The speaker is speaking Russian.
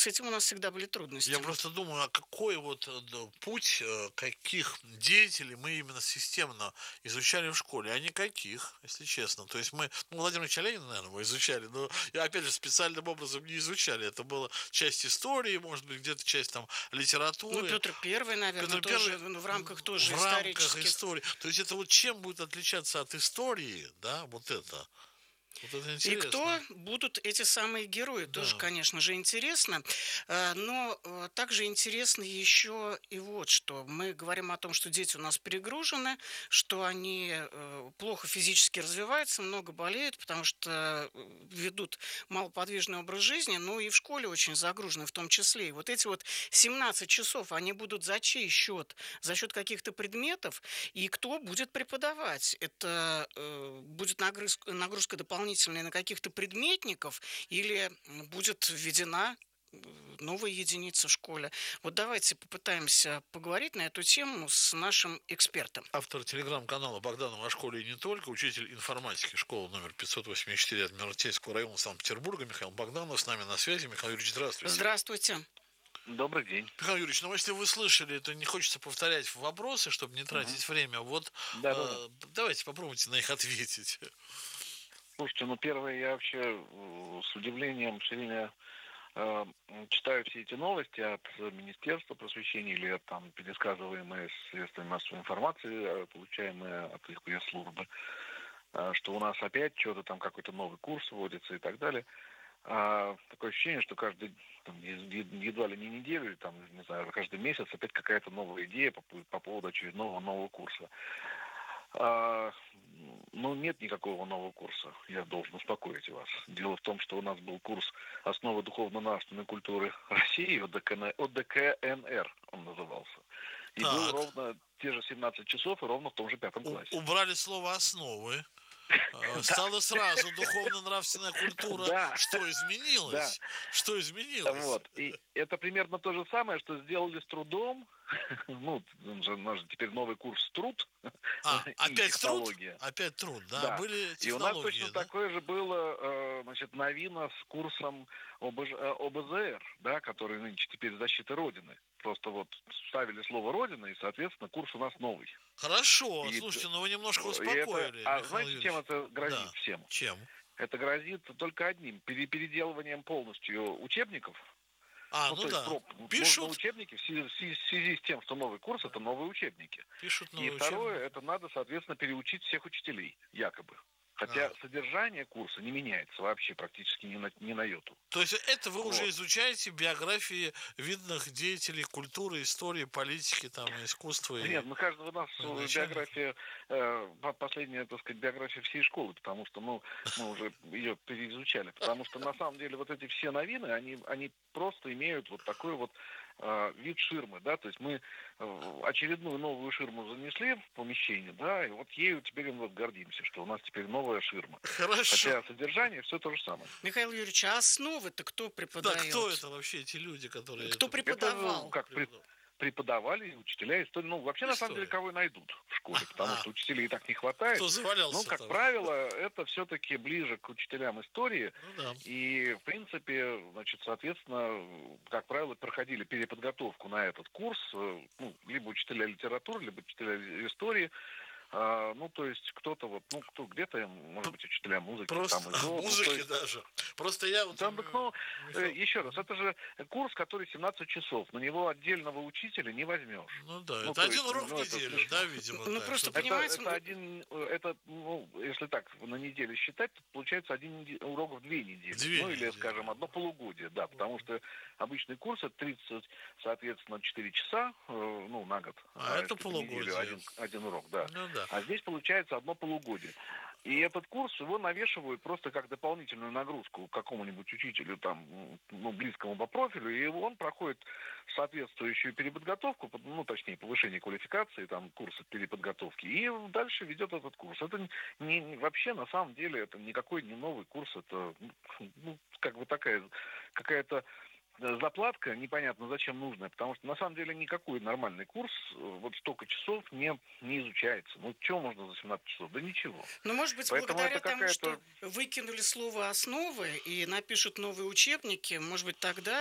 с этим у нас всегда были трудности. Я просто думаю, а какой вот путь, каких деятелей мы именно системно изучали в школе, а никаких, если честно. То есть мы, ну, Владимира Ильича Ленина, наверное, мы изучали, но, и опять же, специальным образом не изучали. Это была часть истории, может быть, где-то часть там Ну, литературы. Петр Первый, наверное, Петр Первый тоже в рамках тоже в рамках исторических. истории. То есть это вот чем будет отличаться от истории, да, вот это. Вот это И кто интересно. будут эти самые герои, тоже, Да. конечно же, интересно. Но также интересно еще и вот что. Мы говорим о том, что дети у нас перегружены, что они плохо физически развиваются, много болеют, потому что ведут малоподвижный образ жизни, но и в школе очень загружены в том числе. И вот эти вот 17 часов, они будут за чей счет? За счет каких-то предметов? И кто будет преподавать? Это будет нагрузка дополнительная на каких-то предметников или будет введена новая единица в школе? Вот давайте попытаемся поговорить на эту тему с нашим экспертом. Автор телеграм-канала Богданова о школе и не только, учитель информатики школы номер 584 Адмиралтейского района Санкт-Петербурга Михаил Богданов с нами на связи. Михаил Юрьевич, здравствуйте. Здравствуйте. Добрый день. Михаил Юрьевич, ну если вы слышали, то не хочется повторять вопросы, чтобы не Мгм. тратить время. Вот Да-да-да. давайте попробуйте на них ответить. Слушайте, ну первое, я вообще с удивлением все время э, читаю все эти новости от Министерства просвещения или от там пересказываемые средствами массовой информации, получаемые от их пресс-службы, что у нас опять что-то там какой-то новый курс вводится и так далее. Такое ощущение, что каждый там, едва ли не неделю, или там, не знаю, каждый месяц опять какая-то новая идея по поводу очередного нового курса. А, ну, нет никакого нового курса, я должен успокоить вас. Дело в том, что у нас был курс «Основы духовно-нравственной культуры России», ОДКНР он назывался. И был Так, ровно те же 17 часов и ровно в том же 5 классе. убрали слово «основы». Да, Стало сразу духовно-нравственная культура. да, Что да. изменилось? Что изменилось? Вот. И это примерно то же самое, что сделали с трудом. Ну, у нас же теперь новый курс труд и Опять труд? технология. Опять труд, да. Да. Были И у нас технологии, точно да? такое же было, значит, новина с курсом ОБЗР, да, который нынче теперь защита Родины. Просто вот вставили слово Родина, и, соответственно, курс у нас новый. Хорошо. И, Слушайте, ну вы немножко это, успокоили, Михаил знаете, чем Юрьевич. это грозит Да. всем? Чем? Это грозит только одним, переделыванием полностью учебников. Ну, Ну то есть да. нужно Пишут, учебники в связи с тем, что новый курс – это новые учебники. пишут И новые второе, учебники. это надо, соответственно, переучить всех учителей, якобы. А, Хотя содержание курса не меняется вообще практически ни на йоту. То есть это вы уже Вот. изучаете биографии видных деятелей культуры, истории, политики, там, искусства Нет, и ну каждого у нас начальников? биография, последняя, так сказать, биография всей школы, потому что, ну, мы уже ее переизучали, потому что на самом деле вот эти все новины, они просто имеют вот такой вот вид ширмы, да, то есть мы очередную новую ширму занесли в помещение, да, и вот ею теперь мы вот гордимся, что у нас теперь новая ширма. Хорошо. Хотя содержание все то же самое. Михаил Юрьевич, а основы-то кто Да, кто преподает? это вообще, эти люди, которые Кто это Это преподавал? как преподавали и учителя истории. Ну, вообще, на самом деле, история? кого и найдут в школе, потому А, что учителей и так не кто хватает. Но, завалялся как там? правило, это все-таки ближе к учителям истории. Ну да. И, в принципе, значит, соответственно, как правило, проходили переподготовку на этот курс, ну, либо учителя литературы, либо учителя истории. Ну, то есть кто-то вот, ну, кто где-то, может быть, учителя музыки, Просто там и то. Ну, то музыки есть даже. Просто я вот... там, так, ну, Михаил, еще раз, это же курс, который 17 часов. На него отдельного учителя не возьмешь. ну да, Ну, это то один есть, урок в ну, это неделю, смешно. да, видимо, Ну, так. просто Чтобы... понимаете, Это один, это, ну, если так, на неделю считать, то получается урок в 2 недели. Две Ну, или, недели. скажем, одно полугодие, да, потому что обычный курс это 30, соответственно, 4 часа, ну, на год. А это Если по неделю полугодие. один урок, да. Ну да. А здесь получается одно полугодие. И этот курс его навешивают просто как дополнительную нагрузку какому-нибудь учителю там, ну, близкому по профилю, и он проходит соответствующую переподготовку, ну, точнее, повышение квалификации, там, курсы переподготовки, и дальше ведет этот курс. Это вообще, на самом деле, это никакой не новый курс, это, ну, как бы такая какая-то заплатка, непонятно зачем нужная, потому что на самом деле никакой нормальный курс вот столько часов не изучается. Ну, чего можно за 17 часов? Да ничего. ну, может быть, Поэтому благодаря это тому, что какая-то... выкинули слово «основы» и напишут новые учебники, может быть, тогда